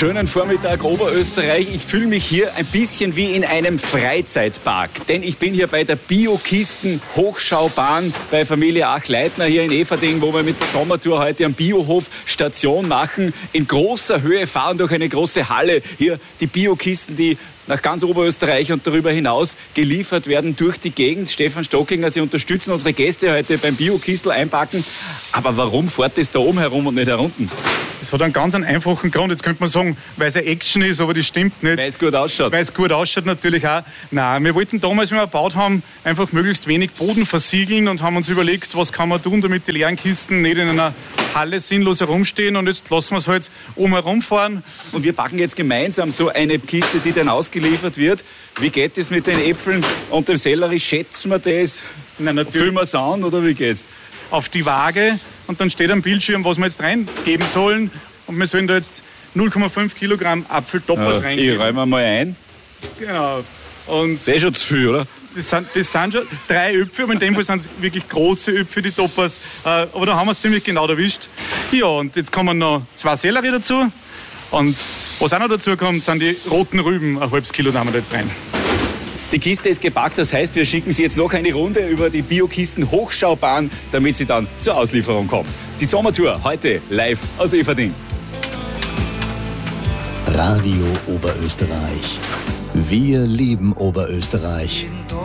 Schönen Vormittag Oberösterreich. Ich fühle mich hier ein bisschen wie in einem Freizeitpark, denn ich bin hier bei der Bio-Kisten-Hochschaubahn bei Familie Ach-Leitner hier in Eferding, wo wir mit der Sommertour heute am Biohof Station machen. In großer Höhe fahren durch eine große Halle hier die Bio-Kisten, die nach ganz Oberösterreich und darüber hinaus geliefert werden durch die Gegend. Stefan Stockinger, Sie unterstützen unsere Gäste heute beim Bio-Kistel einpacken. Aber warum fährt das da oben herum und nicht herunten? Das hat einen ganz einfachen Grund. Jetzt könnte man sagen, weil es eine Action ist, aber das stimmt nicht. Weil es gut ausschaut. Weil es gut ausschaut natürlich auch. Nein, wir wollten damals, wenn wir gebaut haben, einfach möglichst wenig Boden versiegeln und haben uns überlegt, was kann man tun, damit die leeren Kisten nicht in einer Halle sinnlos herumstehen. Und jetzt lassen wir es halt oben herumfahren. Und wir packen jetzt gemeinsam so eine Kiste, die dann ausgeliefert wird. Wie geht es mit den Äpfeln und dem Sellerie? Schätzen wir das? Nein, natürlich. Füllen wir es an oder wie geht's? Auf die Waage und dann steht am Bildschirm, was wir jetzt reingeben sollen. Und wir sollen da jetzt 0,5 Kilogramm Apfeltoppers reingeben. Ich räume mal ein. Genau. Und das ist schon zu viel, oder? Das sind schon 3 Äpfel, aber in dem Fall sind es wirklich große Äpfel, die Toppers. Aber da haben wir es ziemlich genau erwischt. Ja, und jetzt kommen noch 2 Sellerie dazu. Und was auch noch dazu kommt, sind die roten Rüben. Ein halbes Kilo nehmen wir da jetzt rein. Die Kiste ist gepackt, das heißt, wir schicken sie jetzt noch eine Runde über die Bio-Kisten-Hochschaubahn, damit sie dann zur Auslieferung kommt. Die Sommertour heute live aus Eferding. Radio Oberösterreich. Wir lieben Oberösterreich.